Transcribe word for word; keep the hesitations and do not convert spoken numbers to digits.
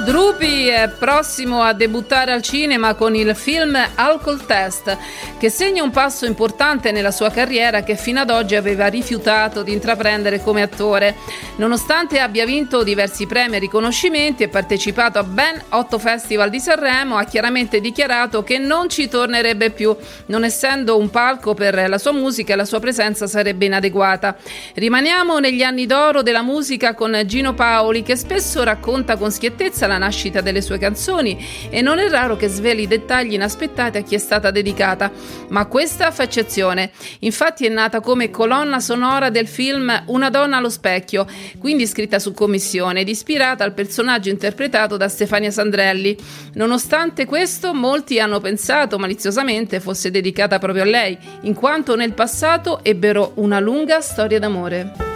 Drupi è prossimo a debuttare al cinema con il film Alcol Test, che segna un passo importante nella sua carriera che fino ad oggi aveva rifiutato di intraprendere come attore. Nonostante abbia vinto diversi premi e riconoscimenti e partecipato a ben otto festival di Sanremo, ha chiaramente dichiarato che non ci tornerebbe più, non essendo un palco per la sua musica e la sua presenza sarebbe inadeguata. Rimaniamo negli anni d'oro della musica con Gino Paoli, che spesso racconta con schiettezza la nascita delle sue canzoni e non è raro che sveli dettagli inaspettati a chi è stata dedicata, ma questa fa eccezione. Infatti è nata come colonna sonora del film Una donna allo specchio, quindi scritta su commissione ed ispirata al personaggio interpretato da Stefania Sandrelli. Nonostante questo, molti hanno pensato maliziosamente fosse dedicata proprio a lei, in quanto nel passato ebbero una lunga storia d'amore.